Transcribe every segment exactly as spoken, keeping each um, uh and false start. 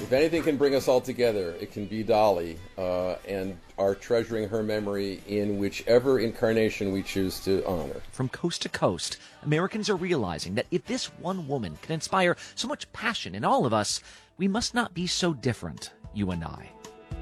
If anything can bring us all together, it can be Dolly, uh, and our treasuring her memory in whichever incarnation we choose to honor. From coast to coast, Americans are realizing that if this one woman can inspire so much passion in all of us, we must not be so different, you and I.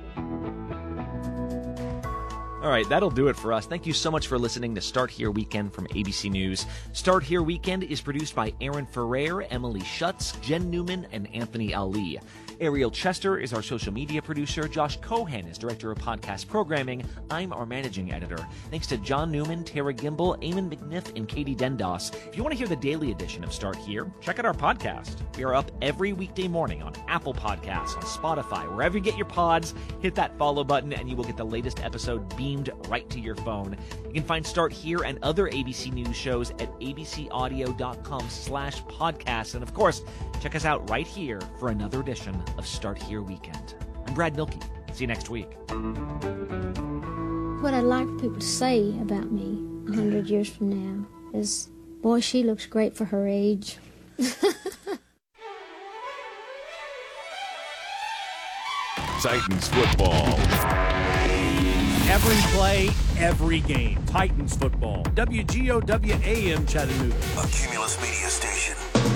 All right, that'll do it for us. Thank you so much for listening to Start Here Weekend from A B C News. Start Here Weekend is produced by Aaron Ferrer, Emily Schutz, Jen Newman, and Anthony Ali. Ariel Chester is our social media producer. Josh Cohen is director of podcast programming. I'm our managing editor. Thanks to John Newman, Tara Gimbel, Eamon McNiff, and Katie Dendos. If you want to hear the daily edition of Start Here, check out our podcast. We are up every weekday morning on Apple Podcasts, on Spotify, wherever you get your pods. Hit that follow button and you will get the latest episode beamed right to your phone. You can find Start Here and other A B C News shows at abcaudio.com slash podcasts. And of course, check us out right here for another edition of Start Here Weekend. I'm Brad Milkey. See you next week. What I'd like people to say about me a hundred years from now is, boy, she looks great for her age. Titans football. Every play, every game. Titans football. W G O W A M Chattanooga. A Cumulus Media Station.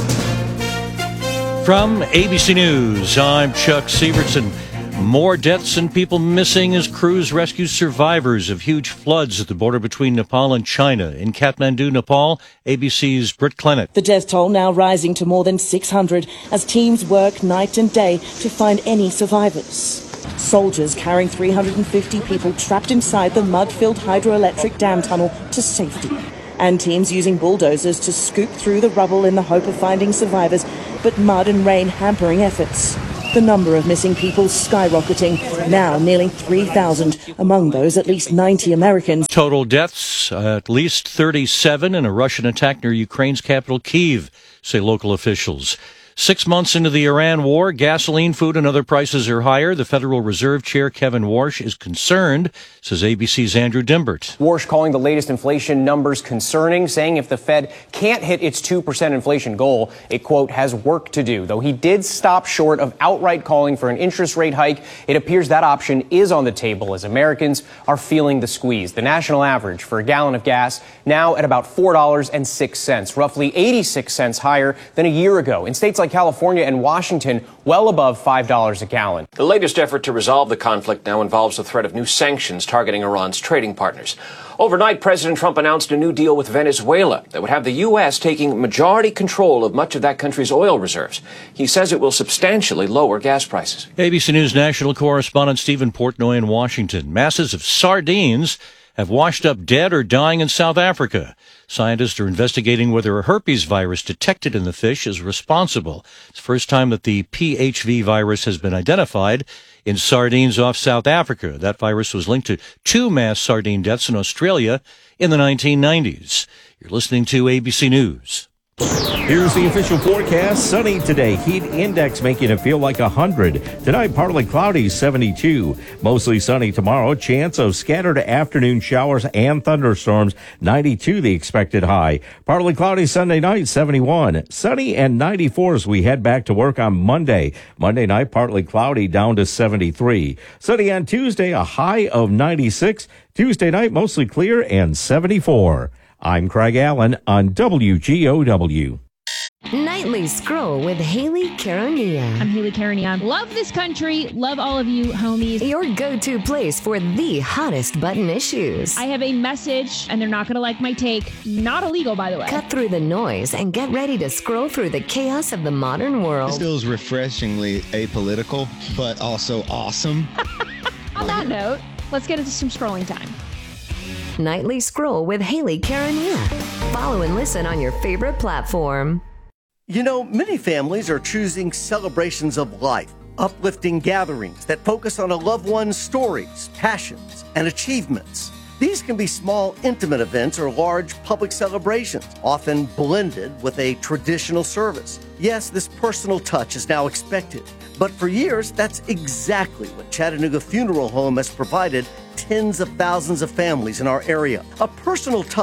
From A B C News, I'm Chuck Severson. More deaths and people missing as crews rescue survivors of huge floods at the border between Nepal and China. In Kathmandu, Nepal, A B C's Britt Clennett. The death toll now rising to more than six hundred as teams work night and day to find any survivors. Soldiers carrying three hundred fifty people trapped inside the mud-filled hydroelectric dam tunnel to safety. And teams using bulldozers to scoop through the rubble in the hope of finding survivors, but mud and rain hampering efforts. The number of missing people skyrocketing, now nearly three thousand, among those at least ninety Americans. Total deaths, uh, at least thirty-seven in a Russian attack near Ukraine's capital, Kyiv, say local officials. Six months into the Iran war, gasoline, food, and other prices are higher. The Federal Reserve Chair, Kevin Warsh, is concerned, says A B C's Andrew Dimbert. Warsh calling the latest inflation numbers concerning, saying if the Fed can't hit its two percent inflation goal, it, quote, has work to do. Though he did stop short of outright calling for an interest rate hike, it appears that option is on the table as Americans are feeling the squeeze. The national average for a gallon of gas now at about four dollars and six cents, roughly eighty-six cents higher than a year ago. In states like California and Washington, well above five dollars a gallon. The latest effort to resolve the conflict now involves the threat of new sanctions targeting Iran's trading partners. Overnight, President Trump announced a new deal with Venezuela that would have the U S taking majority control of much of that country's oil reserves. He says it will substantially lower gas prices. A B C News national correspondent Stephen Portnoy in Washington. Masses of sardines have washed up dead or dying in South Africa. Scientists are investigating whether a herpes virus detected in the fish is responsible. It's the first time that the P H V virus has been identified in sardines off South Africa. That virus was linked to two mass sardine deaths in Australia in the nineteen nineties. You're listening to A B C News. Here's the official forecast. Sunny today. Heat index making it feel like one hundred. Tonight, partly cloudy, seventy-two. Mostly sunny tomorrow. Chance of scattered afternoon showers and thunderstorms, ninety-two the expected high. Partly cloudy Sunday night, seventy-one. Sunny and ninety-four as we head back to work on Monday. Monday night, partly cloudy, down to seventy-three. Sunny on Tuesday, a high of ninety-six. Tuesday night, mostly clear and seventy-four. I'm Craig Allen on W G O W. Nightly Scroll with Haley Caronia. I'm Haley Caronia. Love this country. Love all of you, homies. Your go-to place for the hottest button issues. I have a message, and they're not going to like my take. Not illegal, by the way. Cut through the noise and get ready to scroll through the chaos of the modern world. This feels refreshingly apolitical, but also awesome. On that note, let's get into some scrolling time. Nightly Scroll with Haley Caronia. Follow and listen on your favorite platform. You know, many families are choosing celebrations of life, uplifting gatherings that focus on a loved one's stories, passions, and achievements. These can be small, intimate events or large public celebrations, often blended with a traditional service. Yes, this personal touch is now expected, but for years, that's exactly what Chattanooga Funeral Home has provided tens of thousands of families in our area. A personal touch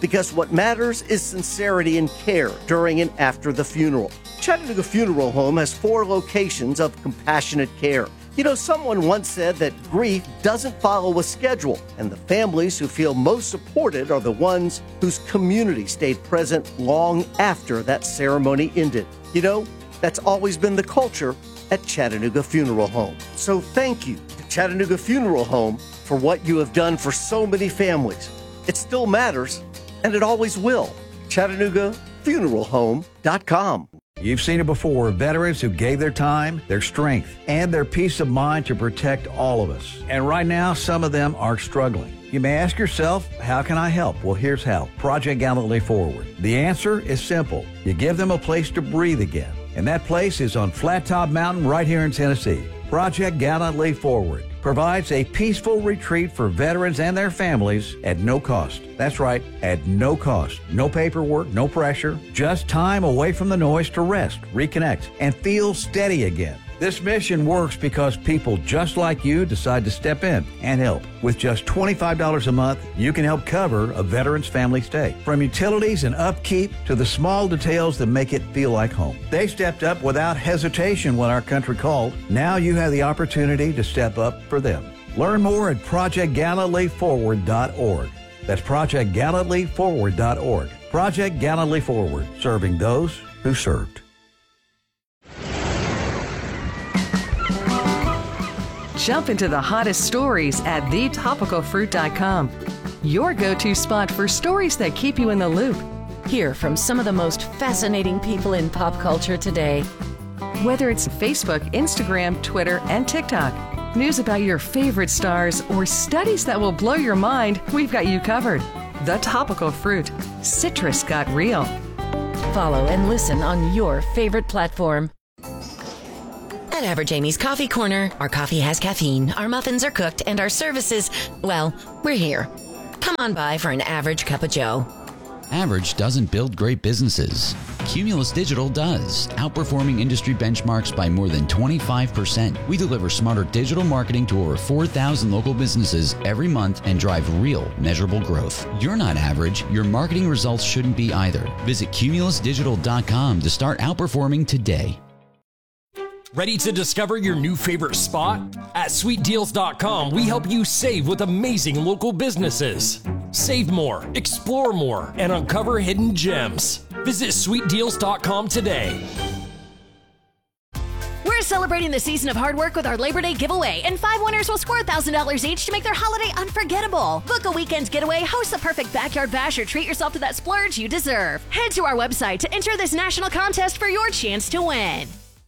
because what matters is sincerity and care during and after the funeral. Chattanooga Funeral Home has four locations of compassionate care. You know, someone once said that grief doesn't follow a schedule, and the families who feel most supported are the ones whose community stayed present long after that ceremony ended. You know, that's always been the culture at Chattanooga Funeral Home. So thank you to Chattanooga Funeral Home for what you have done for so many families. It still matters, and it always will. Chattanooga Funeral Home dot com. You've seen it before, veterans who gave their time, their strength, and their peace of mind to protect all of us. And right now, some of them are struggling. You may ask yourself, how can I help? Well, here's how. Project Gallantly Forward. The answer is simple. You give them a place to breathe again. And that place is on Flat Top Mountain right here in Tennessee. Project Gallantly Forward provides a peaceful retreat for veterans and their families at no cost. That's right, at no cost. No paperwork, no pressure, just time away from the noise to rest, reconnect, and feel steady again. This mission works because people just like you decide to step in and help. With just twenty-five dollars a month, you can help cover a veteran's family stay. From utilities and upkeep to the small details that make it feel like home. They stepped up without hesitation when our country called. Now you have the opportunity to step up for them. Learn more at project gallantly forward dot org. That's project gallantly forward dot org. Project Gallantly Forward, serving those who served. Jump into the hottest stories at the topical fruit dot com. Your go-to spot for stories that keep you in the loop. Hear from some of the most fascinating people in pop culture today. Whether it's Facebook, Instagram, Twitter, and TikTok, news about your favorite stars, or studies that will blow your mind, we've got you covered. The Topical Fruit. Citrus got real. Follow and listen on your favorite platform. At Average Amy's Coffee Corner, our coffee has caffeine, our muffins are cooked, and our services, well, we're here. Come on by for an average cup of joe. Average doesn't build great businesses. Cumulus Digital does, outperforming industry benchmarks by more than twenty-five percent. We deliver smarter digital marketing to over four thousand local businesses every month and drive real, measurable growth. You're not average. Your marketing results shouldn't be either. Visit cumulus digital dot com to start outperforming today. Ready to discover your new favorite spot? At sweet deals dot com, we help you save with amazing local businesses. Save more, explore more, and uncover hidden gems. Visit sweet deals dot com today. We're celebrating the season of hard work with our Labor Day giveaway, and five winners will score one thousand dollars each to make their holiday unforgettable. Book a weekend getaway, host the perfect backyard bash, or treat yourself to that splurge you deserve. Head to our website to enter this national contest for your chance to win.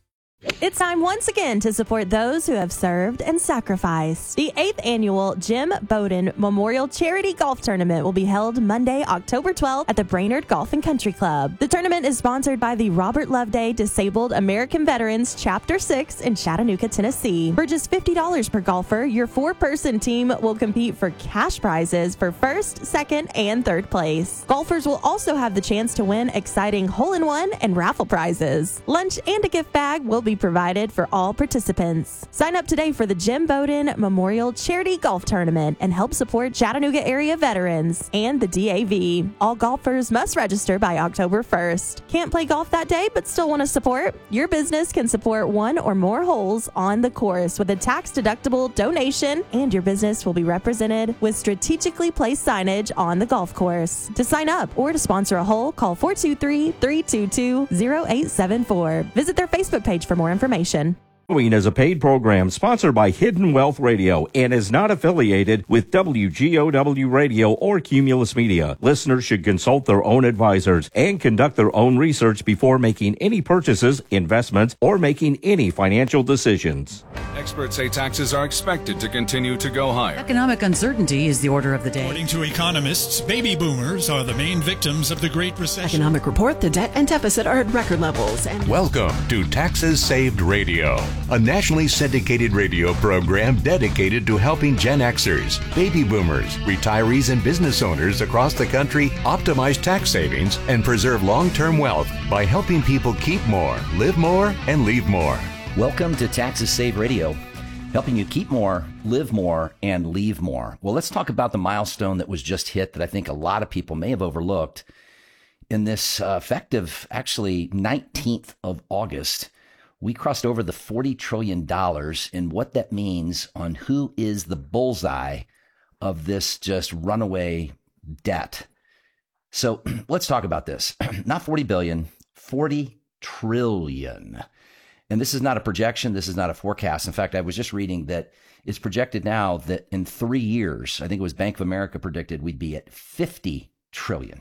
It's time once again to support those who have served and sacrificed. The eighth annual Jim Bowden Memorial Charity Golf Tournament will be held Monday, October twelfth at the Brainerd Golf and Country Club. The tournament is sponsored by the Robert Loveday Disabled American Veterans Chapter six in Chattanooga, Tennessee. For just fifty dollars per golfer, your four-person team will compete for cash prizes for first, second, and third place. Golfers will also have the chance to win exciting hole-in-one and raffle prizes. Lunch and a gift bag will be provided for all participants. Sign up today for the Jim Bowden Memorial Charity Golf Tournament and help support Chattanooga area veterans and the D A V. All golfers must register by October first. Can't play golf that day but still want to support? Your business can support one or more holes on the course with a tax-deductible donation, and your business will be represented with strategically placed signage on the golf course. To sign up or to sponsor a hole, call four two three, three two two, zero eight seven four. Visit their Facebook page for more information. Following is a paid program sponsored by Hidden Wealth Radio and is not affiliated with W G O W Radio or Cumulus Media. Listeners should consult their own advisors and conduct their own research before making any purchases, investments, or making any financial decisions. Experts say taxes are expected to continue to go higher. Economic uncertainty is the order of the day. According to economists, baby boomers are the main victims of the Great Recession. Economic report, the debt and deficit are at record levels. And Welcome to Taxes Saved Radio, a nationally syndicated radio program dedicated to helping Gen Xers, baby boomers, retirees, and business owners across the country optimize tax savings and preserve long-term wealth by helping people keep more, live more, and leave more. Welcome to Taxes Saved Radio. helping you keep more, live more, and leave more. Well, let's talk about the milestone that was just hit that I think a lot of people may have overlooked. In this uh, effective, actually, nineteenth of August, we crossed over the forty trillion dollars, and what that means on who is the bullseye of this just runaway debt. So let's talk about this. Not forty billion, forty trillion. And this is not a projection. This is not a forecast. In fact, I was just reading that it's projected now that in three years, I think it was Bank of America predicted we'd be at fifty trillion.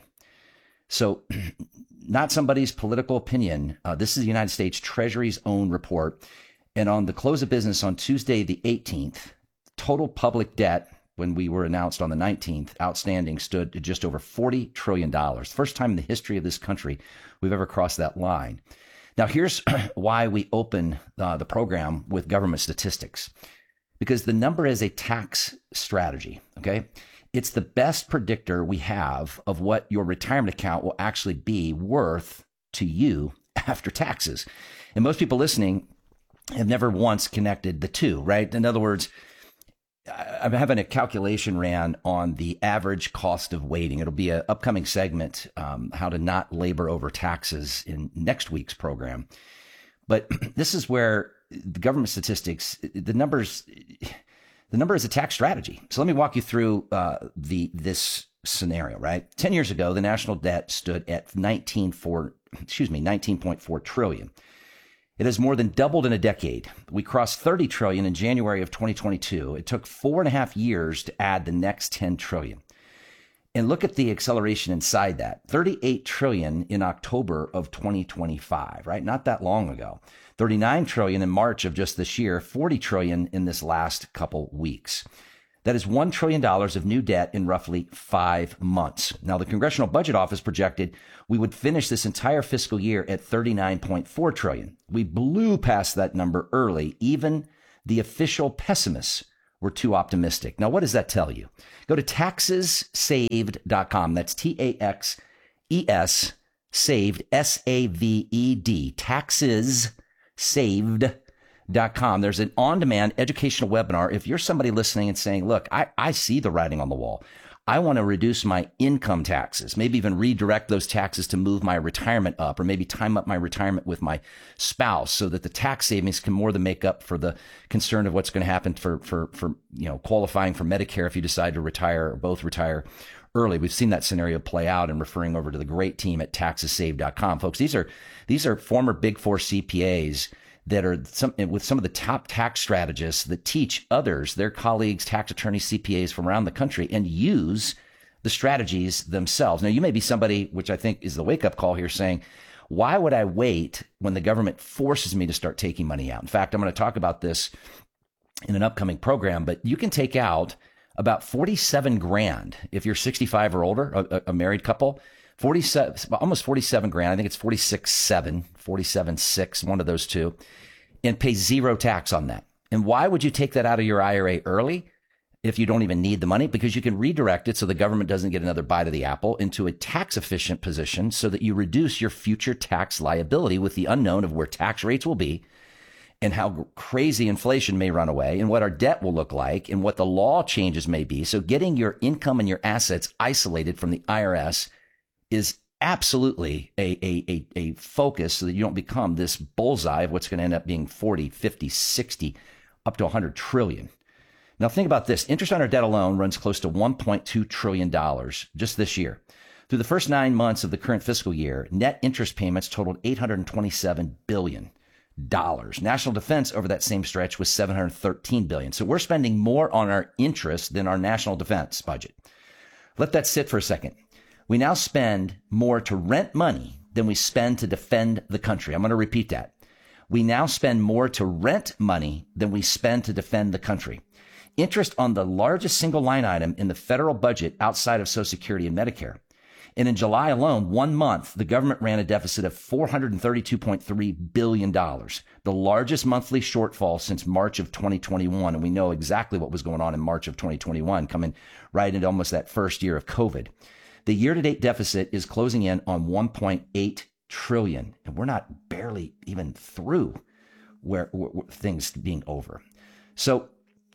So not somebody's political opinion. Uh, this is the United States Treasury's own report. And on the close of business on Tuesday, the eighteenth, total public debt, when we were announced on the nineteenth, outstanding stood at just over forty trillion dollars. First time in the history of this country we've ever crossed that line. Now, here's why we open uh, the program with government statistics. Because the number is a tax strategy, okay? It's the best predictor we have of what your retirement account will actually be worth to you after taxes. And most people listening have never once connected the two, right? In other words, I'm having a calculation ran on the average cost of waiting. It'll be an upcoming segment, um, how to not labor over taxes in next week's program. But this is where the government statistics, the numbers, the number is a tax strategy. So let me walk you through uh, the this scenario, right? Ten years ago, the national debt stood at nineteen four, excuse me, nineteen point four trillion. It has more than doubled in a decade. We crossed thirty trillion in January of twenty twenty-two. It took four and a half years to add the next ten trillion. And look at the acceleration inside that. thirty-eight trillion in October of twenty twenty-five, right? Not that long ago. thirty-nine trillion in March of just this year, forty trillion in this last couple weeks. That is one trillion dollars of new debt in roughly five months. Now, the Congressional Budget Office projected we would finish this entire fiscal year at thirty-nine point four trillion. We blew past that number early. Even the official pessimists were too optimistic. Now, what does that tell you? Go to taxes saved dot com. That's T A X E S saved, S A V E D, taxes saved dot com. There's an on-demand educational webinar. If you're somebody listening and saying, look, I, I see the writing on the wall. I want to reduce my income taxes, maybe even redirect those taxes to move my retirement up, or maybe time up my retirement with my spouse so that the tax savings can more than make up for the concern of what's going to happen for, for, for, you know, qualifying for Medicare if you decide to retire or both retire early. We've seen that scenario play out, and referring over to the great team at taxes saved dot com. Folks, these are, these are former Big Four C P As that are some, with some of the top tax strategists that teach others, their colleagues, tax attorneys, C P As from around the country, and use the strategies themselves. Now, you may be somebody, which I think is the wake-up call here, saying, why would I wait when the government forces me to start taking money out? In fact, I'm going to talk about this in an upcoming program, but you can take out about forty-seven grand if you're sixty-five or older, a, a married couple. forty-seven, almost forty-seven grand. I think it's forty-six seven, forty-seven six, one of those two, and pay zero tax on that. And why would you take that out of your I R A early if you don't even need the money? Because you can redirect it so the government doesn't get another bite of the apple into a tax efficient position so that you reduce your future tax liability with the unknown of where tax rates will be and how crazy inflation may run away and what our debt will look like and what the law changes may be. So getting your income and your assets isolated from the I R S is absolutely a, a, a, a focus so that you don't become this bullseye of what's going to end up being forty, fifty, sixty, up to one hundred trillion. Now think about this. Interest on our debt alone runs close to one point two trillion dollars just this year. Through the first nine months of the current fiscal year, net interest payments totaled eight hundred twenty-seven billion dollars. National defense over that same stretch was seven hundred thirteen billion dollars. So we're spending more on our interest than our national defense budget. Let that sit for a second. We now spend more to rent money than we spend to defend the country. I'm going to repeat that. We now spend more to rent money than we spend to defend the country. Interest on the largest single line item in the federal budget outside of Social Security and Medicare. And in July alone, one month, the government ran a deficit of four hundred thirty-two point three billion dollars, the largest monthly shortfall since March of twenty twenty-one. And we know exactly what was going on in March of twenty twenty-one, coming right into almost that first year of COVID. The year-to-date deficit is closing in on one point eight trillion dollars, and we're not barely even through where, where things being over. So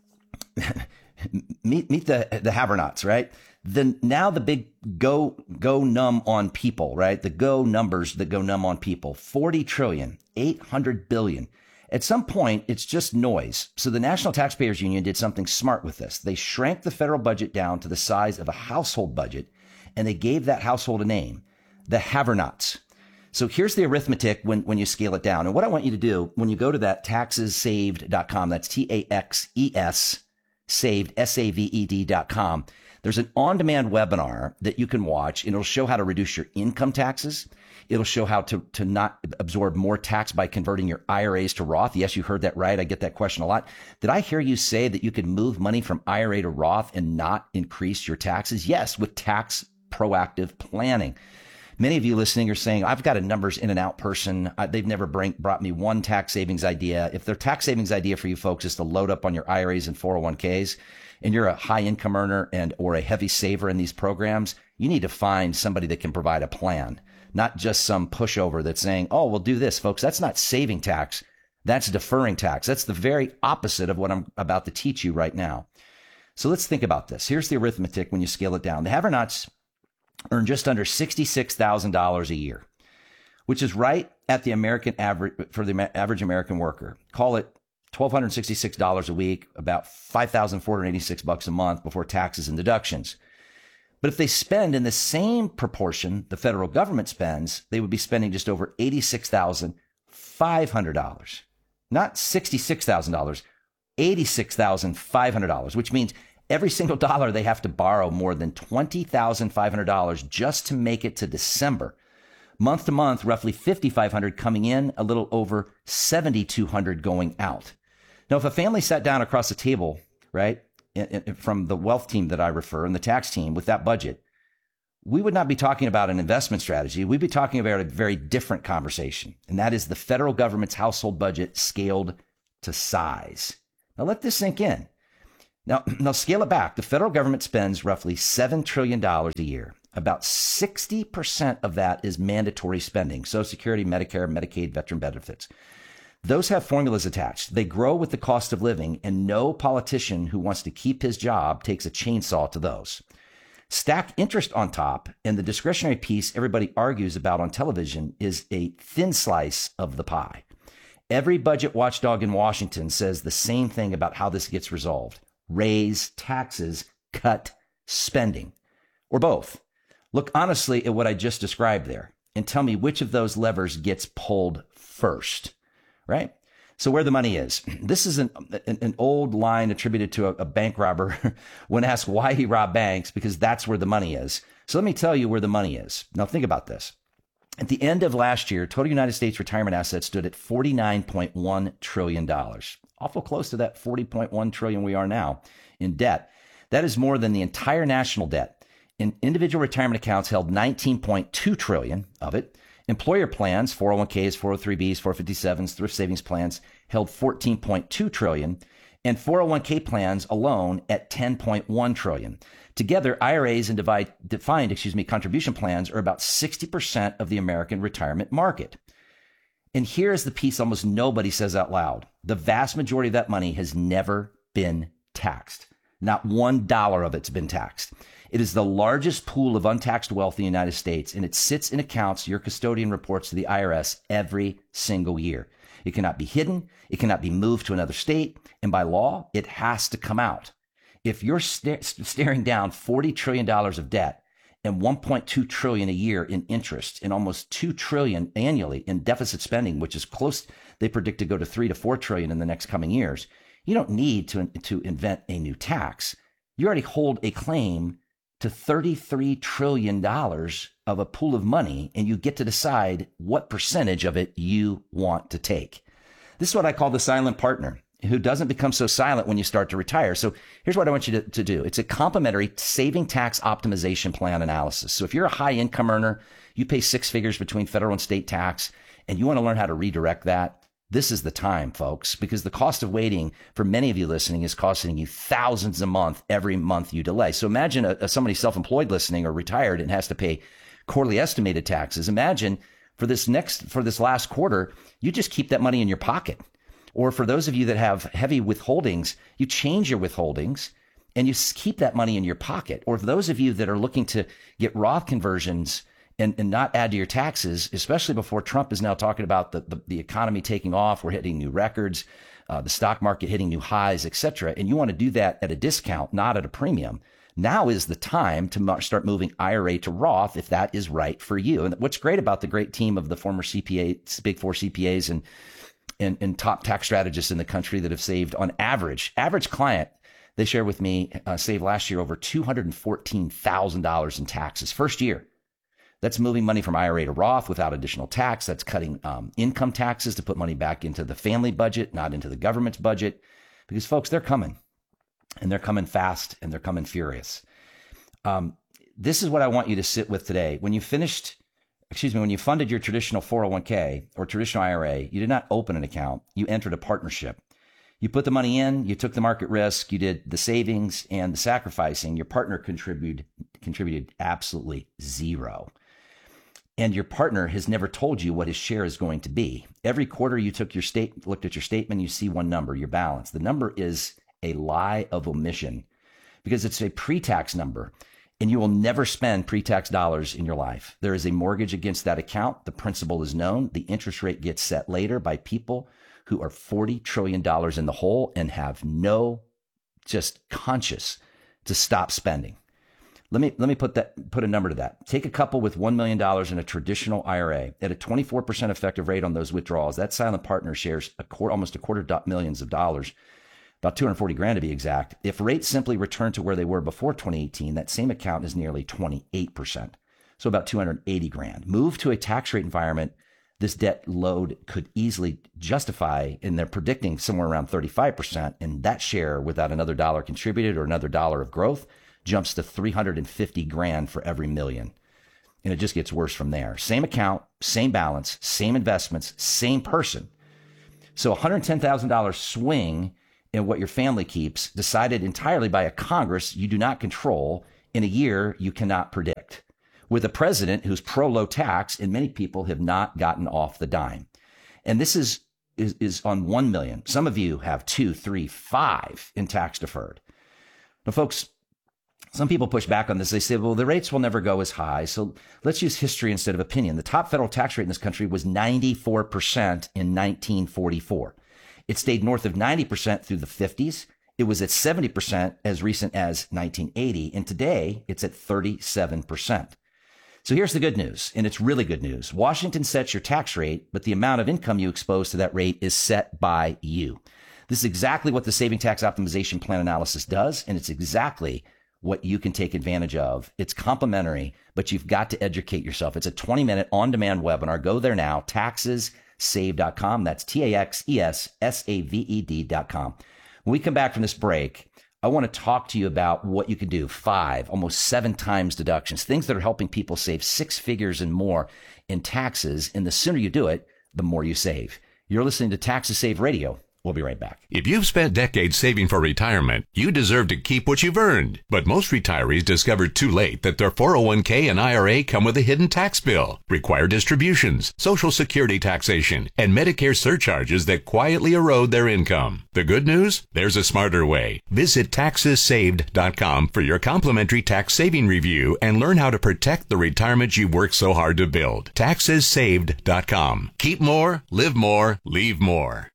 meet meet the the have-nots, right? Then now the big go go numb on people, right? The go numbers that go numb on people. forty trillion, eight hundred billion. At some point, it's just noise. So the National Taxpayers Union did something smart with this. They shrank the federal budget down to the size of a household budget, and they gave that household a name, the have-nots. So here's the arithmetic when, when you scale it down. And what I want you to do when you go to that taxes saved dot com, that's T A X E S, saved, S A V E D dot com. There's an on-demand webinar that you can watch, and it'll show how to reduce your income taxes. It'll show how to, to not absorb more tax by converting your I R As to Roth. Yes, you heard that right. I get that question a lot. Did I hear you say that you could move money from I R A to Roth and not increase your taxes? Yes, with tax proactive planning. Many of you listening are saying, I've got a numbers in and out person. I, they've never bring, brought me one tax savings idea. If their tax savings idea for you folks is to load up on your I R As and four oh one k's, and you're a high income earner and or a heavy saver in these programs, you need to find somebody that can provide a plan, not just some pushover that's saying, oh, we'll do this, folks. That's not saving tax. That's deferring tax. That's the very opposite of what I'm about to teach you right now. So let's think about this. Here's the arithmetic when you scale it down. The have-nots earn just under sixty-six thousand dollars a year, which is right at the American average for the average American worker. Call it one thousand two hundred sixty-six dollars a week, about five thousand four hundred eighty-six bucks a month before taxes and deductions. But if they spend in the same proportion the federal government spends, they would be spending just over eighty-six thousand five hundred dollars, not sixty-six thousand dollars, eighty-six thousand five hundred dollars, which means every single dollar they have to borrow more than twenty thousand five hundred dollars just to make it to December. Month to month, roughly five thousand five hundred dollars coming in, a little over seven thousand two hundred dollars going out. Now, if a family sat down across the table, right, from the wealth team that I refer and the tax team with that budget, we would not be talking about an investment strategy. We'd be talking about a very different conversation, and that is the federal government's household budget scaled to size. Now, let this sink in. Now, now scale it back. The federal government spends roughly seven trillion dollars a year. About sixty percent of that is mandatory spending, Social Security, Medicare, Medicaid, veteran benefits. Those have formulas attached. They grow with the cost of living, and no politician who wants to keep his job takes a chainsaw to those. Stack interest on top, and the discretionary piece everybody argues about on television is a thin slice of the pie. Every budget watchdog in Washington says the same thing about how this gets resolved. Raise taxes, cut spending, or both. Look honestly at what I just described there and tell me which of those levers gets pulled first, right? So where the money is. This is an, an, an old line attributed to a, a bank robber when asked why he robbed banks, because that's where the money is. So let me tell you where the money is. Now think about this. At the end of last year, total United States retirement assets stood at forty-nine point one trillion dollars. Awful close to that forty point one trillion we are now in debt. That is more than the entire national debt. In individual retirement accounts held nineteen point two trillion of it. Employer plans, four oh one k's, four oh three b's, four fifty-sevens, thrift savings plans held fourteen point two trillion, and four oh one k plans alone at ten point one trillion. Together, I R As and divide, defined, excuse me, contribution plans are about sixty percent of the American retirement market. And here's the piece almost nobody says out loud. The vast majority of that money has never been taxed. Not one dollar of it's been taxed. It is the largest pool of untaxed wealth in the United States, and it sits in accounts your custodian reports to the I R S every single year. It cannot be hidden. It cannot be moved to another state. And by law, it has to come out. If you're st- staring down forty trillion dollars of debt and one point two trillion dollars a year in interest and almost two trillion dollars annually in deficit spending, which is close, they predict to go to three to four trillion in the next coming years, you don't need to, to invent a new tax. You already hold a claim to thirty-three trillion dollars of a pool of money, and you get to decide what percentage of it you want to take. This is what I call the silent partner, who doesn't become so silent when you start to retire. So here's what I want you to, to do. It's a complimentary saving tax optimization plan analysis. So if you're a high income earner, you pay six figures between federal and state tax, and you want to learn how to redirect that, this is the time, folks, because the cost of waiting for many of you listening is costing you thousands a month every month you delay. So imagine a, a somebody self-employed listening or retired and has to pay quarterly estimated taxes. Imagine for this next, for this last quarter, you just keep that money in your pocket. Or for those of you that have heavy withholdings, you change your withholdings and you keep that money in your pocket. Or for those of you that are looking to get Roth conversions and, and not add to your taxes, especially before Trump is now talking about the, the, the economy taking off, we're hitting new records, uh, the stock market hitting new highs, et cetera. And you want to do that at a discount, not at a premium. Now is the time to start moving I R A to Roth if that is right for you. And what's great about the great team of the former C P As, big four C P As and, and, and top tax strategists in the country that have saved on average, average client, they share with me, uh, saved last year over two hundred fourteen thousand dollars in taxes. First year. That's moving money from I R A to Roth without additional tax. That's cutting um, income taxes to put money back into the family budget, not into the government's budget. Because folks, they're coming. And they're coming fast and they're coming furious. Um, this is what I want you to sit with today. When you finished, excuse me, when you funded your traditional four oh one k or traditional I R A, you did not open an account. You entered a partnership. You put the money in, you took the market risk, you did the savings and the sacrificing. Your partner contributed, contributed absolutely zero. And your partner has never told you what his share is going to be. Every quarter you took your state, looked at your statement, you see one number, your balance. The number is a lie of omission because it's a pre-tax number and you will never spend pre-tax dollars in your life. There is a mortgage against that account. The principal is known. The interest rate gets set later by people who are forty trillion dollars in the hole and have no just conscience to stop spending. Let me, let me put that, put a number to that. Take a couple with one million dollars in a traditional I R A at a twenty-four percent effective rate on those withdrawals. That silent partner shares a quarter, almost a quarter millions of dollars, about two hundred forty grand to be exact. If rates simply return to where they were before twenty eighteen, that same account is nearly twenty-eight percent. So about two hundred eighty grand. Move to a tax rate environment. This debt load could easily justify, and they're predicting somewhere around thirty-five percent. And that share without another dollar contributed or another dollar of growth jumps to three hundred fifty grand for every million. And it just gets worse from there. Same account, same balance, same investments, same person. So one hundred ten thousand dollars swing in what your family keeps, decided entirely by a Congress you do not control in a year you cannot predict. With a president who's pro-low tax, and many people have not gotten off the dime. And this is, is, is on one million. Some of you have two, three, five in tax deferred. Now, folks, some people push back on this. They say, well, the rates will never go as high. So let's use history instead of opinion. The top federal tax rate in this country was ninety-four percent in nineteen forty-four. It stayed north of ninety percent through the fifties. It was at seventy percent as recent as nineteen eighty. And today it's at thirty-seven percent. So here's the good news, and it's really good news. Washington sets your tax rate, but the amount of income you expose to that rate is set by you. This is exactly what the Saving Tax Optimization Plan analysis does, and it's exactly what you can take advantage of. It's complimentary, but you've got to educate yourself. It's a twenty minute on-demand webinar. Go there now, taxes save dot com. That's T A X E S S A V E D dot com. When we come back from this break, I want to talk to you about what you can do. Five, almost seven times deductions, things that are helping people save six figures and more in taxes. And the sooner you do it, the more you save. You're listening to Taxes Save Radio. We'll be right back. If you've spent decades saving for retirement, you deserve to keep what you've earned. But most retirees discovered too late that their four oh one k and I R A come with a hidden tax bill, required distributions, Social Security taxation, and Medicare surcharges that quietly erode their income. The good news? There's a smarter way. Visit taxes saved dot com for your complimentary tax saving review and learn how to protect the retirement you've worked so hard to build. taxes saved dot com. Keep more, live more, leave more.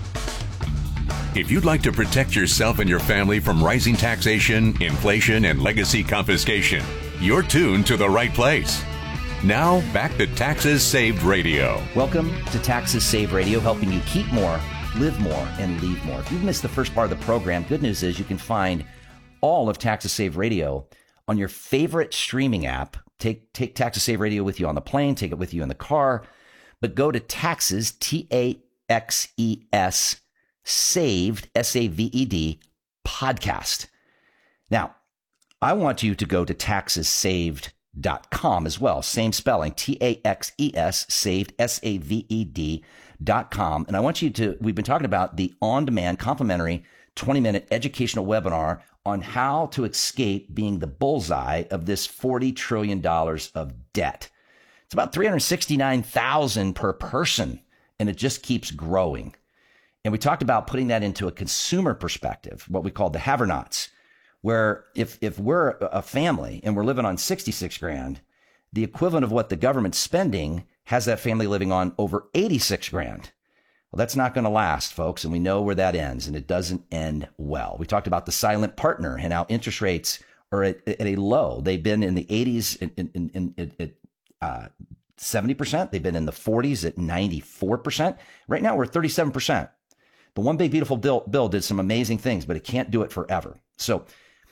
If you'd like to protect yourself and your family from rising taxation, inflation, and legacy confiscation, you're tuned to the right place. Now, back to Taxes Saved Radio. Welcome to Taxes Saved Radio, helping you keep more, live more, and leave more. If you've missed the first part of the program, good news is you can find all of Taxes Saved Radio on your favorite streaming app. Take, take Taxes Saved Radio with you on the plane, take it with you in the car, but go to Taxes, T A X E S, Saved, S A V E D, podcast. Now, I want you to go to taxes saved dot com as well. Same spelling, T A X E S, saved, S A V E D dot com. And I want you to, we've been talking about the on-demand complimentary twenty minute educational webinar on how to escape being the bullseye of this forty trillion dollars of debt. It's about three hundred sixty-nine thousand dollars per person, and it just keeps growing. And we talked about putting that into a consumer perspective, what we call the have-nots, where if, if we're a family and we're living on sixty-six grand, the equivalent of what the government's spending has that family living on over eighty-six grand. Well, that's not going to last, folks. And we know where that ends, and it doesn't end well. We talked about the silent partner and how interest rates are at, at a low. They've been in the eighties in, in, in, in, at uh, seventy percent. They've been in the forties at ninety-four percent. Right now, we're at thirty-seven percent. The One Big Beautiful Bill, bill did some amazing things, but it can't do it forever. So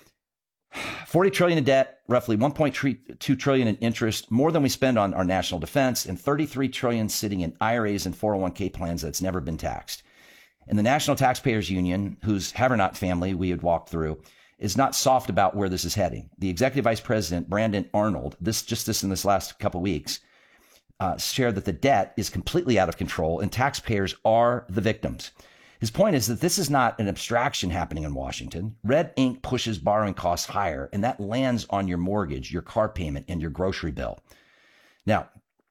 forty trillion in debt, roughly one point two trillion in interest, more than we spend on our national defense, and thirty-three trillion sitting in I R As and four oh one k plans that's never been taxed. And the National Taxpayers Union, whose have-not family we had walked through, is not soft about where this is heading. The executive vice president, Brandon Arnold, this just this in this last couple of weeks, uh, shared that the debt is completely out of control and taxpayers are the victims. His point is that this is not an abstraction happening in Washington. Red ink pushes borrowing costs higher, and that lands on your mortgage, your car payment, and your grocery bill. Now,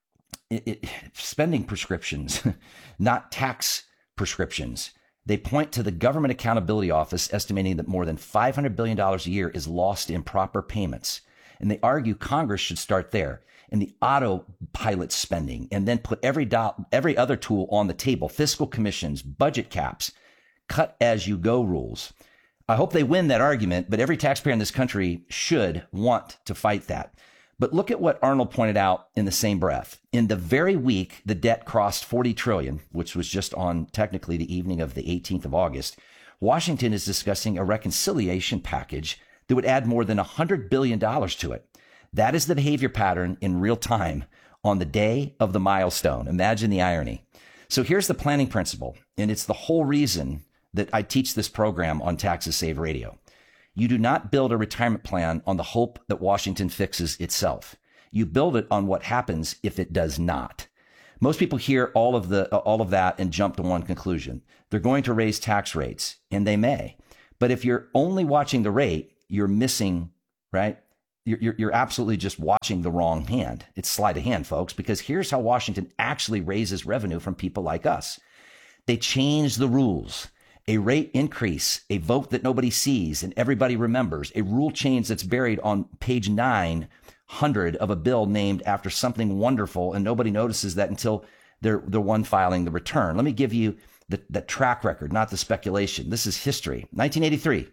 it, it, spending prescriptions, not tax prescriptions. They point to the Government Accountability Office estimating that more than five hundred billion dollars a year is lost in improper payments. And they argue Congress should start there in the autopilot spending and then put every do- every other tool on the table, fiscal commissions, budget caps, cut as you go rules. I hope they win that argument, but every taxpayer in this country should want to fight that. But look at what Arnold pointed out in the same breath. In the very week the debt crossed forty trillion dollars, which was just on technically the evening of the eighteenth of August, Washington is discussing a reconciliation package that would add more than one hundred billion dollars to it. That is the behavior pattern in real time on the day of the milestone. Imagine the irony. So here's the planning principle, and it's the whole reason that I teach this program on Taxes Saved Radio. You do not build a retirement plan on the hope that Washington fixes itself. You build it on what happens if it does not. Most people hear all of the all of that and jump to one conclusion. They're going to raise tax rates, and they may. But if you're only watching the rate, you're missing, right? You're, you're, you're absolutely just watching the wrong hand. It's sleight of hand, folks, because here's how Washington actually raises revenue from people like us. They change the rules. A rate increase, a vote that nobody sees and everybody remembers, a rule change that's buried on page nine hundred of a bill named after something wonderful, and nobody notices that until they're the one filing the return. Let me give you the, the track record, not the speculation. This is history. nineteen eighty-three.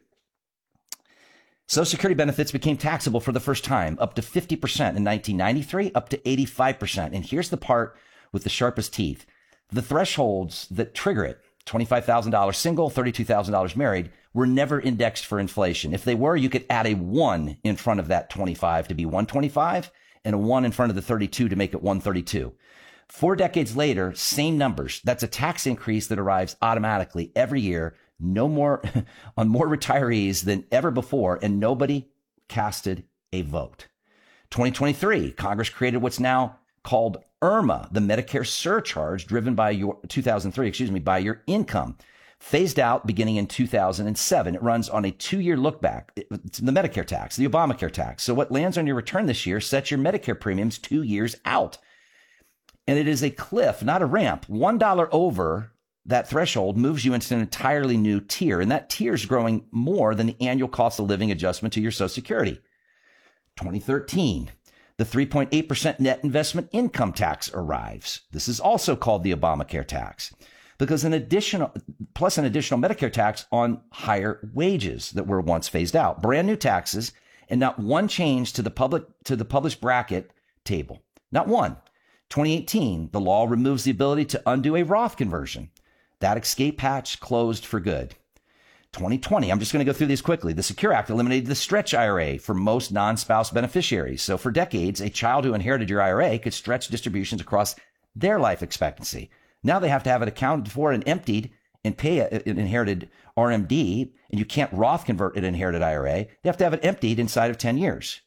Social Security benefits became taxable for the first time, up to fifty percent in nineteen ninety-three, up to eighty-five percent. And here's the part with the sharpest teeth. The thresholds that trigger it, twenty-five thousand dollars single, thirty-two thousand dollars married, were never indexed for inflation. If they were, you could add a one in front of that twenty-five to be one twenty-five and a one in front of the thirty-two to make it one thirty-two. Four decades later, same numbers. That's a tax increase that arrives automatically every year, no more on more retirees than ever before, and nobody casted a vote. twenty twenty-three, Congress created what's now called IRMA, the Medicare surcharge driven by your two thousand three, excuse me, by your income, phased out beginning in two thousand seven. It runs on a two-year look back. It's the Medicare tax, the Obamacare tax. So what lands on your return this year sets your Medicare premiums two years out. And it is a cliff, not a ramp. One dollar over that threshold moves you into an entirely new tier. And that tier is growing more than the annual cost of living adjustment to your Social Security. twenty thirteen, the three point eight percent net investment income tax arrives. This is also called the Obamacare tax because an additional, plus an additional Medicare tax on higher wages that were once phased out. Brand new taxes and not one change to the public, to the published bracket table. Not one. twenty eighteen, the law removes the ability to undo a Roth conversion. That escape hatch closed for good. twenty twenty, I'm just going to go through these quickly. The Secure Act eliminated the stretch I R A for most non-spouse beneficiaries. So for decades, a child who inherited your I R A could stretch distributions across their life expectancy. Now they have to have it accounted for and emptied and pay an inherited R M D, and you can't Roth convert an inherited I R A. They have to have it emptied inside of ten years.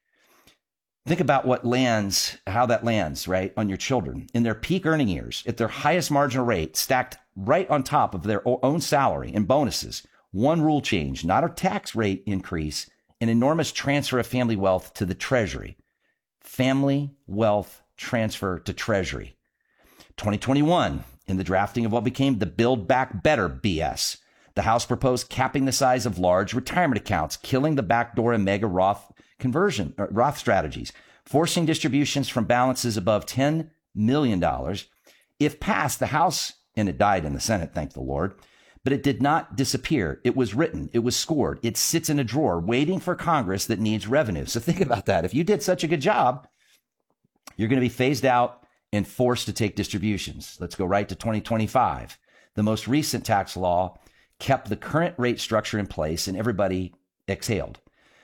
Think about what lands, how that lands, right, on your children in their peak earning years, at their highest marginal rate, stacked right on top of their own salary and bonuses. One rule change, not a tax rate increase, an enormous transfer of family wealth to the Treasury. Family wealth transfer to Treasury. twenty twenty-one, in the drafting of what became the Build Back Better B S. The House proposed capping the size of large retirement accounts, killing the backdoor and mega Roth conversion, or Roth strategies, forcing distributions from balances above ten million dollars. If passed, the House, and it died in the Senate, thank the Lord, but it did not disappear. It was written. It was scored. It sits in a drawer waiting for Congress that needs revenue. So think about that. If you did such a good job, you're going to be phased out and forced to take distributions. Let's go right to twenty twenty-five. The most recent tax law kept the current rate structure in place and everybody exhaled.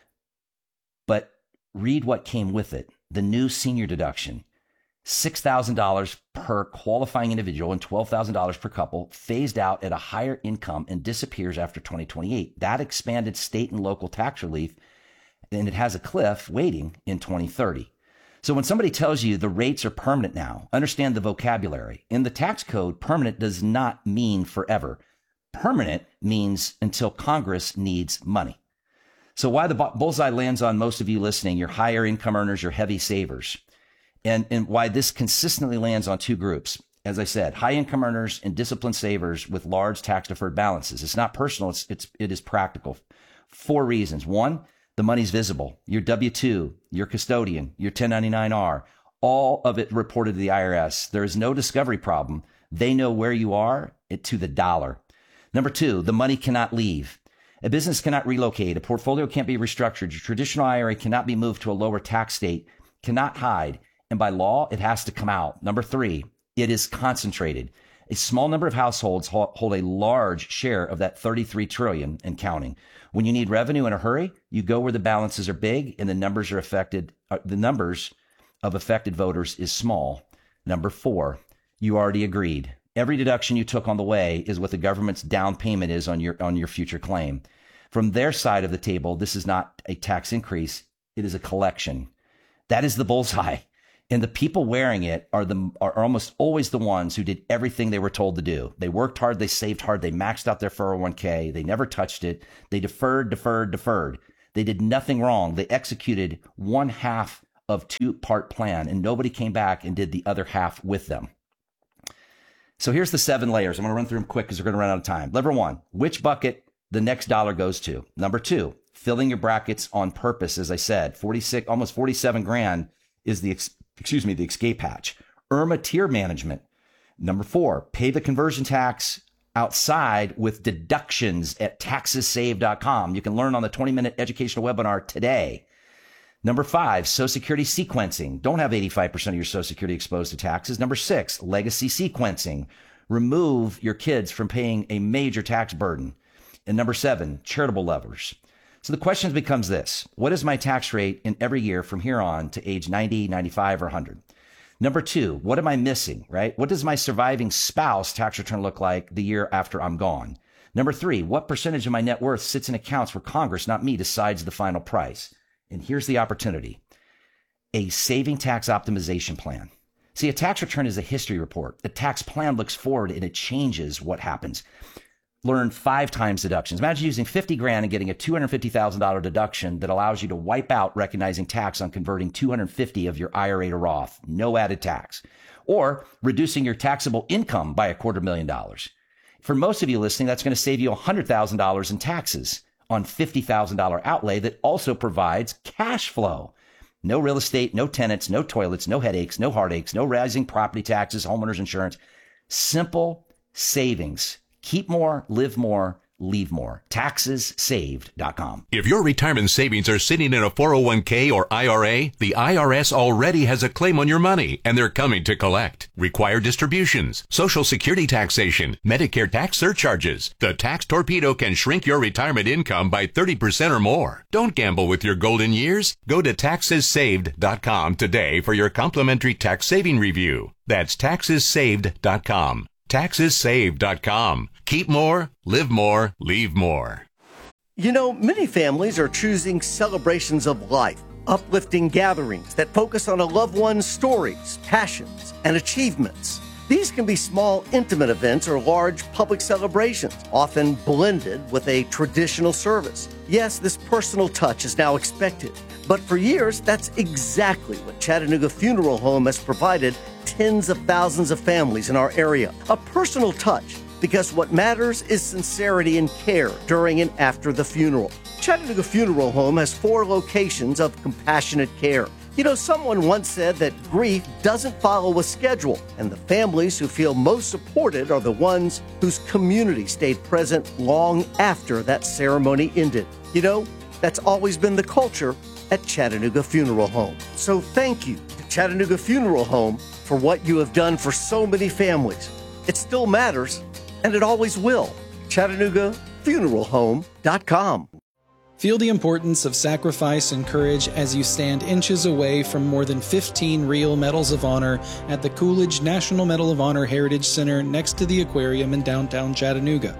But read what came with it. The new senior deduction, six thousand dollars per qualifying individual and twelve thousand dollars per couple, phased out at a higher income and disappears after twenty twenty-eight. That expanded state and local tax relief, and it has a cliff waiting in twenty thirty. So when somebody tells you the rates are permanent now, understand the vocabulary. In the tax code, permanent does not mean forever. Permanent means until Congress needs money. So why the bullseye lands on most of you listening, your higher income earners, your heavy savers, and, and why this consistently lands on two groups. As I said, high income earners and disciplined savers with large tax deferred balances. It's not personal. It's, it's, it is practical. Four reasons. One, the money's visible. Your W two, your custodian, your ten ninety-nine R, all of it reported to the I R S. There is no discovery problem. They know where you are to the dollar. Number two, the money cannot leave. A business cannot relocate. A portfolio can't be restructured. Your traditional I R A cannot be moved to a lower tax state, cannot hide. And by law, it has to come out. Number three, it is concentrated. A small number of households hold a large share of that thirty-three trillion and counting. When you need revenue in a hurry, you go where the balances are big and the numbers are affected. Uh, the numbers of affected voters is small. Number four, you already agreed. Every deduction you took on the way is what the government's down payment is on your on your future claim. From their side of the table, this is not a tax increase. It is a collection. That is the bullseye. And the people wearing it are the are almost always the ones who did everything they were told to do. They worked hard. They saved hard. They maxed out their four oh one k. They never touched it. They deferred, deferred, deferred. They did nothing wrong. They executed one half of two-part plan, and nobody came back and did the other half with them. So here's the seven layers. I'm going to run through them quick because we're going to run out of time. Number one, which bucket the next dollar goes to. Number two, filling your brackets on purpose. As I said, forty-six, almost forty-seven grand is the, excuse me, the escape hatch. IRMA tier management. Number four, pay the conversion tax outside with deductions at taxes saved dot com. You can learn on the twenty minute educational webinar today. Number five, Social Security sequencing. Don't have eighty-five percent of your Social Security exposed to taxes. Number six, legacy sequencing. Remove your kids from paying a major tax burden. And number seven, charitable levers. So the question becomes this: what is my tax rate in every year from here on to age ninety, ninety-five, or one hundred? Number two, what am I missing, right? What does my surviving spouse tax return look like the year after I'm gone? Number three, what percentage of my net worth sits in accounts where Congress, not me, decides the final price? And here's the opportunity: a saving tax optimization plan. See, a tax return is a history report. The tax plan looks forward and it changes what happens. Learn five times deductions. Imagine using fifty grand and getting a two hundred fifty thousand dollars deduction that allows you to wipe out recognizing tax on converting two hundred fifty of your I R A to Roth. No added tax. Or reducing your taxable income by a quarter million dollars. For most of you listening, that's going to save you one hundred thousand dollars in taxes on fifty thousand dollars outlay that also provides cash flow. No real estate, no tenants, no toilets, no headaches, no heartaches, no rising property taxes, homeowners insurance. Simple savings. Keep more, live more, leave more. taxes saved dot com. If your retirement savings are sitting in a four oh one k or I R A, the I R S already has a claim on your money, and they're coming to collect. Required distributions, Social Security taxation, Medicare tax surcharges. The Tax Torpedo can shrink your retirement income by thirty percent or more. Don't gamble with your golden years. Go to taxes saved dot com today for your complimentary tax saving review. That's taxes saved dot com. taxes saved dot com. Keep more, live more, leave more. You know, many families are choosing celebrations of life, uplifting gatherings that focus on a loved one's stories, passions, and achievements. These can be small, intimate events or large public celebrations, often blended with a traditional service. Yes, this personal touch is now expected, but for years, that's exactly what Chattanooga Funeral Home has provided tens of thousands of families in our area. A personal touch, because what matters is sincerity and care during and after the funeral. Chattanooga Funeral Home has four locations of compassionate care. You know, someone once said that grief doesn't follow a schedule, and the families who feel most supported are the ones whose community stayed present long after that ceremony ended. You know, that's always been the culture at Chattanooga Funeral Home. So thank you to Chattanooga Funeral Home for what you have done for so many families. It still matters, and it always will. Chattanooga Funeral Home dot com. Feel the importance of sacrifice and courage as you stand inches away from more than fifteen real Medals of Honor at the Coolidge National Medal of Honor Heritage Center next to the aquarium in downtown Chattanooga.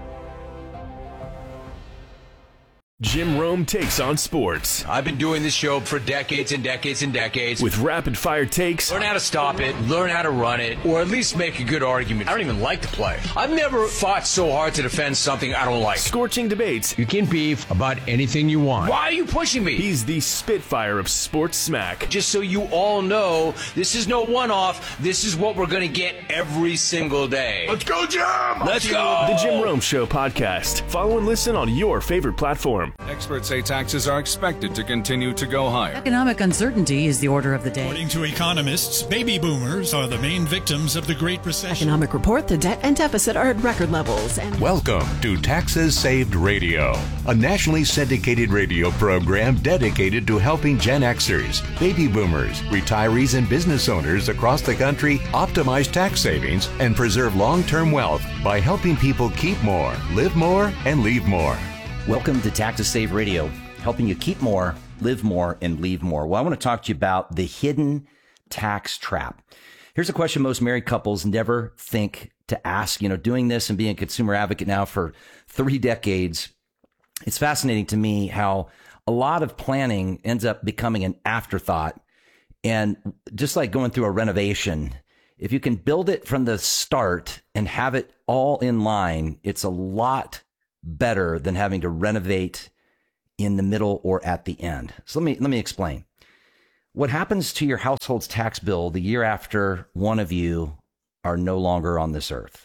Jim Rome takes on sports. I've been doing this show for decades and decades and decades. With rapid-fire takes. Learn how to stop it, learn how to run it, or at least make a good argument. I don't even like the play. I've never fought so hard to defend something I don't like. Scorching debates. You can beef about anything you want. Why are you pushing me? He's the Spitfire of sports smack. Just so you all know, this is no one-off. This is what we're going to get every single day. Let's go, Jim! Let's go! The Jim Rome Show podcast. Follow and listen on your favorite platform. Experts say taxes are expected to continue to go higher. Economic uncertainty is the order of the day. According to economists, baby boomers are the main victims of the Great Recession. Economic report, the debt and deficit are at record levels. And welcome to Taxes Saved Radio, a nationally syndicated radio program dedicated to helping Gen Xers, baby boomers, retirees, and business owners across the country optimize tax savings and preserve long-term wealth by helping people keep more, live more, and leave more. Welcome to Taxes Saved Radio, helping you keep more, live more, and leave more. Well, I want to talk to you about the hidden tax trap. Here's a question most married couples never think to ask. You know, doing this and being a consumer advocate now for three decades, it's fascinating to me how a lot of planning ends up becoming an afterthought. And just like going through a renovation, if you can build it from the start and have it all in line, it's a lot better than having to renovate in the middle or at the end. So let me let me explain. What happens to your household's tax bill the year after one of you are no longer on this earth?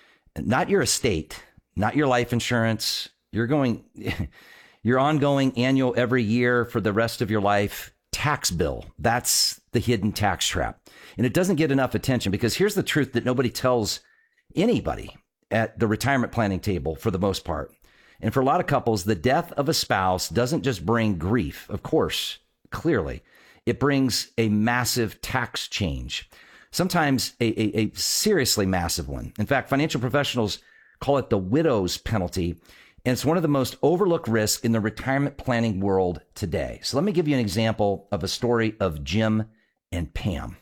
Not your estate, not your life insurance, you're going your ongoing annual every year for the rest of your life tax bill. That's the hidden tax trap. And it doesn't get enough attention because here's the truth that nobody tells anybody at the retirement planning table for the most part. And for a lot of couples, the death of a spouse doesn't just bring grief. Of course, clearly, it brings a massive tax change, sometimes a, a, a seriously massive one. In fact, financial professionals call it the widow's penalty. And it's one of the most overlooked risks in the retirement planning world today. So let me give you an example of a story of Jim and Pam.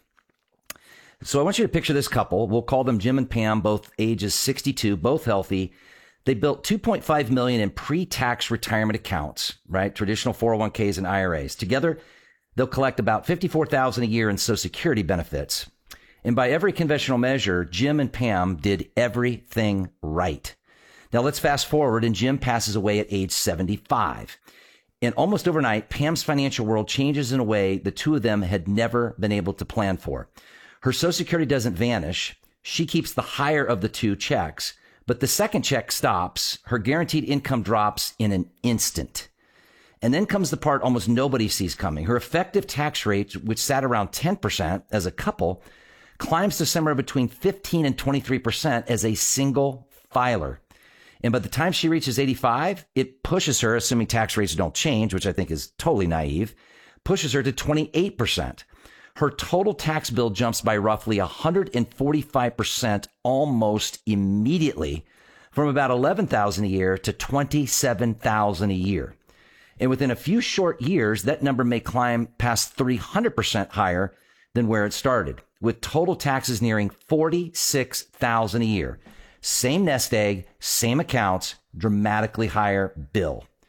So I want you to picture this couple. We'll call them Jim and Pam, both ages sixty-two, both healthy. They built two point five million dollars in pre-tax retirement accounts, right? Traditional four oh one k's and I R As. Together, they'll collect about fifty-four thousand dollars a year in Social Security benefits. And by every conventional measure, Jim and Pam did everything right. Now let's fast forward and Jim passes away at age seventy-five. And almost overnight, Pam's financial world changes in a way the two of them had never been able to plan for. Her Social Security doesn't vanish. She keeps the higher of the two checks, but the second check stops. Her guaranteed income drops in an instant. And then comes the part almost nobody sees coming. Her effective tax rate, which sat around ten percent as a couple, climbs to somewhere between fifteen and twenty-three percent as a single filer. And by the time she reaches eighty-five, it pushes her, assuming tax rates don't change, which I think is totally naive, pushes her to twenty-eight percent. Her total tax bill jumps by roughly one hundred forty-five percent almost immediately, from about eleven thousand dollars a year to twenty-seven thousand dollars a year. And within a few short years, that number may climb past three hundred percent higher than where it started, with total taxes nearing forty-six thousand dollars a year. Same nest egg, same accounts, dramatically higher bill.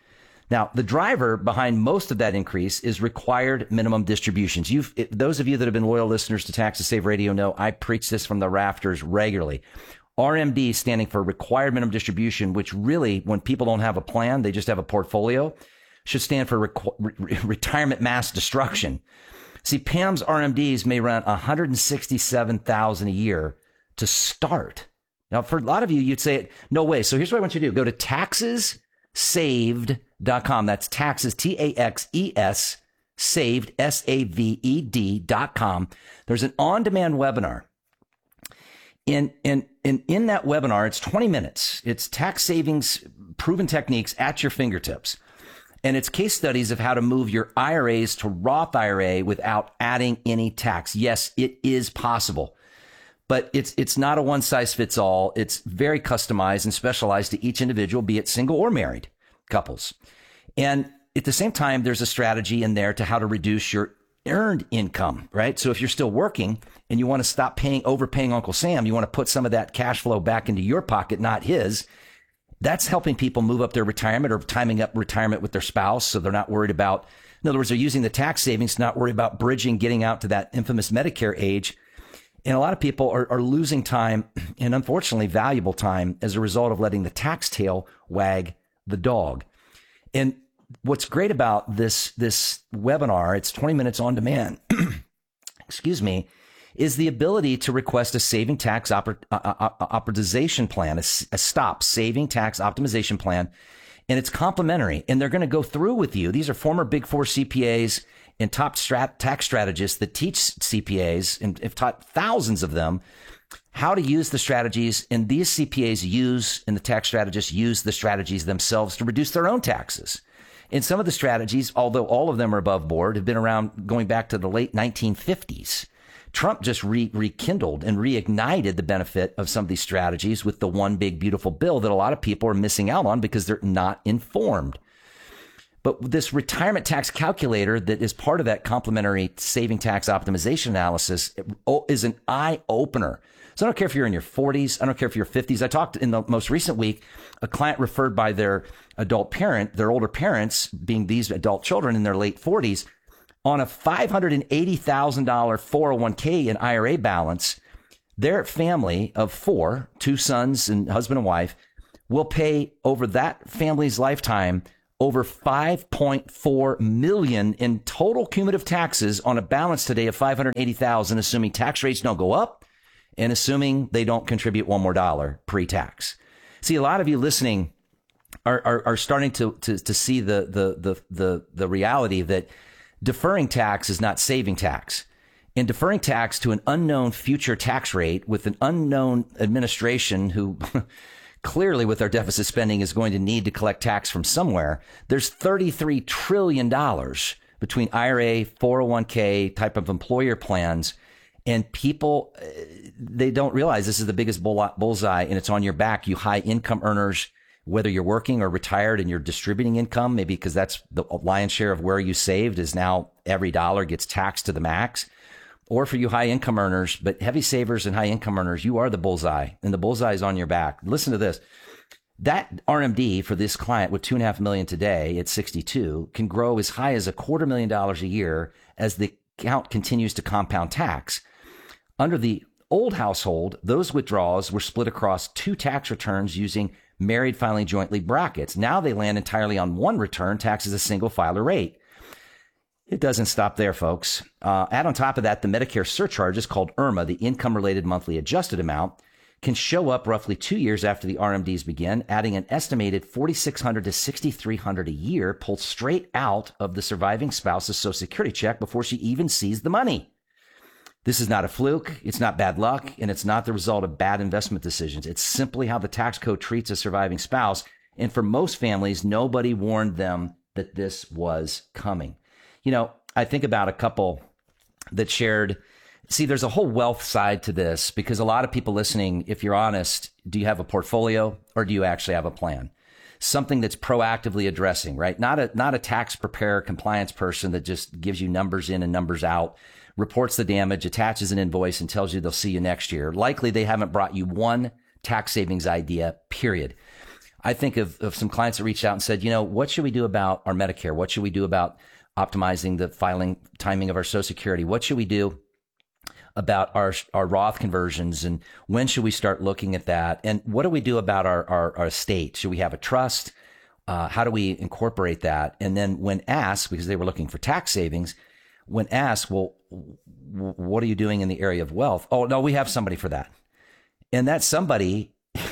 Now, the driver behind most of that increase is required minimum distributions. You've, it, those of you that have been loyal listeners to Taxes Save Radio know I preach this from the rafters regularly. R M D standing for required minimum distribution, which really, when people don't have a plan, they just have a portfolio, should stand for requ- re- retirement mass destruction. See, Pam's R M Ds may run one hundred sixty-seven thousand dollars a year to start. Now, for a lot of you, you'd say, no way. So here's what I want you to do. Go to taxes saved dot com. That's taxes, T A X E S, saved, S A V E D dot com. There's an on-demand webinar. In, in, in, in that webinar, it's twenty minutes. It's tax savings, proven techniques at your fingertips. And it's case studies of how to move your I R As to Roth I R A without adding any tax. Yes, it is possible. But it's it's not a one size fits all. It's very customized and specialized to each individual, be it single or married couples. And at the same time, there's a strategy in there to how to reduce your earned income, right? So if you're still working and you want to stop paying, overpaying Uncle Sam, you want to put some of that cash flow back into your pocket, not his. That's helping people move up their retirement or timing up retirement with their spouse. So they're not worried about, in other words, they're using the tax savings, not worried about bridging, getting out to that infamous Medicare age. And a lot of people are, are losing time and unfortunately valuable time as a result of letting the tax tail wag the dog. And what's great about this, this webinar, it's twenty minutes on demand, excuse me, is the ability to request a saving tax oper, uh, optimization plan, a, a stop saving tax optimization plan. And it's complimentary. And they're going to go through with you. These are former Big Four C P As and top strat, tax strategists that teach C P As and have taught thousands of them how to use the strategies. And these C P As use, and the tax strategists use the strategies themselves to reduce their own taxes. And some of the strategies, although all of them are above board, have been around going back to the late nineteen fifties. Trump just re- rekindled and reignited the benefit of some of these strategies with the one big beautiful bill that a lot of people are missing out on because they're not informed. But this retirement tax calculator that is part of that complementary saving tax optimization analysis is an eye opener. So I don't care if you're in your forties. I don't care if you're fifties. I talked in the most recent week, a client referred by their adult parent, their older parents being these adult children in their late forties, on a five hundred eighty thousand dollars four oh one k and I R A balance. Their family of four, two sons and husband and wife, will pay over that family's lifetime over five point four million dollars in total cumulative taxes on a balance today of five hundred eighty thousand dollars, assuming tax rates don't go up and assuming they don't contribute one more dollar pre-tax. See, a lot of you listening are are, are starting to, to to see the the the the the reality that deferring tax is not saving tax. And deferring tax to an unknown future tax rate with an unknown administration who clearly with our deficit spending is going to need to collect tax from somewhere. There's thirty-three trillion dollars between I R A, four oh one k type of employer plans. And people, they don't realize this is the biggest bull- bullseye and it's on your back. You high income earners, whether you're working or retired and you're distributing income, maybe because that's the lion's share of where you saved is now every dollar gets taxed to the max. Or for you high income earners, but heavy savers and high income earners, you are the bullseye and the bullseye is on your back. Listen to this. That R M D for this client with two and a half million today at sixty-two can grow as high as a quarter million dollars a year as the account continues to compound tax. Under the old household, those withdrawals were split across two tax returns using married filing jointly brackets. Now they land entirely on one return, taxed as a single filer rate. It doesn't stop there, folks. Uh, add on top of that, the Medicare surcharge is called I R M A, the income-related monthly adjusted amount, can show up roughly two years after the R M Ds begin, adding an estimated four thousand six hundred dollars to six thousand three hundred dollars a year pulled straight out of the surviving spouse's Social Security check before she even sees the money. This is not a fluke, it's not bad luck, and it's not the result of bad investment decisions. It's simply how the tax code treats a surviving spouse, and for most families, nobody warned them that this was coming. You know, I think about a couple that shared, see, there's a whole wealth side to this because a lot of people listening, if you're honest, do you have a portfolio or do you actually have a plan? Something that's proactively addressing, right? Not a, not a tax preparer compliance person that just gives you numbers in and numbers out, reports the damage, attaches an invoice and tells you they'll see you next year. Likely they haven't brought you one tax savings idea, period. I think of, of some clients that reached out and said, you know, what should we do about our Medicare? What should we do about optimizing the filing timing of our Social Security? What should we do about our our Roth conversions, and when should we start looking at that? And what do we do about our, our, our estate? Should we have a trust? Uh, how do we incorporate that? And then when asked, because they were looking for tax savings, when asked, well, what are you doing in the area of wealth? Oh, no, we have somebody for that. And that somebody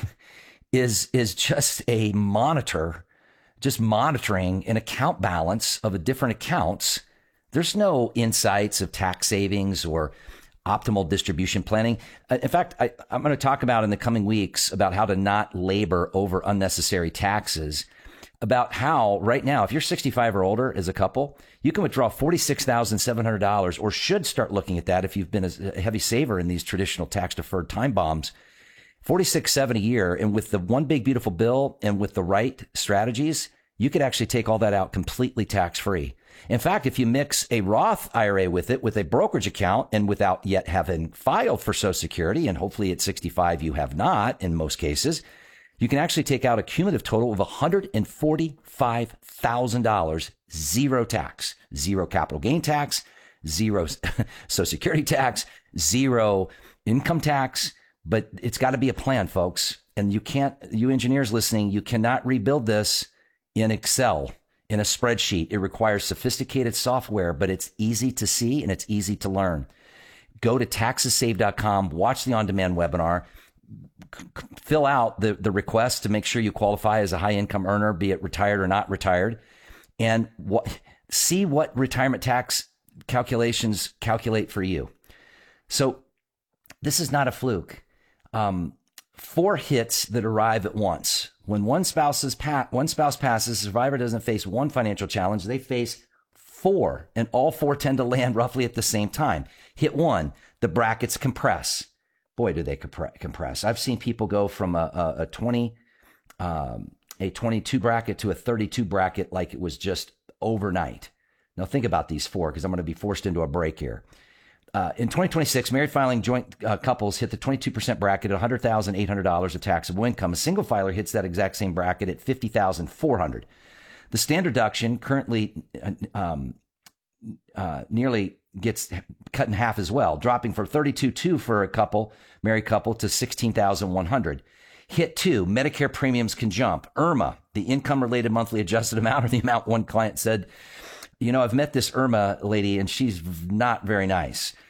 is is just a monitor, just monitoring an account balance of a different accounts. There's no insights of tax savings or optimal distribution planning. In fact, I, I'm going to talk about in the coming weeks about how to not labor over unnecessary taxes, about how right now, if you're sixty-five or older as a couple, you can withdraw forty-six thousand seven hundred dollars, or should start looking at that if you've been a heavy saver in these traditional tax-deferred time bombs, forty-six thousand seven hundred dollars a year. And with the one big beautiful bill and with the right strategies, you could actually take all that out completely tax-free. In fact, if you mix a Roth I R A with it, with a brokerage account, and without yet having filed for Social Security, and hopefully at sixty-five you have not in most cases, you can actually take out a cumulative total of one hundred forty-five thousand dollars, zero tax, zero capital gain tax, zero Social Security tax, zero income tax. But it's got to be a plan, folks. And you can't, you engineers listening, you cannot rebuild this in Excel, in a spreadsheet. It requires sophisticated software, but it's easy to see and it's easy to learn. Go to taxes saved dot com, watch the on-demand webinar, c- fill out the, the request to make sure you qualify as a high-income earner, be it retired or not retired, and what, see what retirement tax calculations calculate for you. So this is not a fluke. Um, four hits that arrive at once. When one spouse's pa- one spouse passes, the survivor doesn't face one financial challenge. They face four, and all four tend to land roughly at the same time. Hit one, the brackets compress. Boy, do they compre- compress. I've seen people go from a, a, a twenty, um, a twenty-two bracket to a thirty-two bracket like it was just overnight. Now think about these four, because I'm going to be forced into a break here. Uh, in twenty twenty-six, married filing joint uh, couples hit the twenty-two percent bracket at one hundred thousand eight hundred dollars of taxable income. A single filer hits that exact same bracket at fifty thousand four hundred dollars. The standard deduction currently um, uh, nearly gets cut in half as well, dropping from thirty-two thousand two hundred dollars for a couple, married couple, to sixteen thousand one hundred dollars. Hit two, Medicare premiums can jump. I R M A, the income-related monthly adjusted amount, or the amount one client said, you know, I've met this I R M A lady and she's not very nice.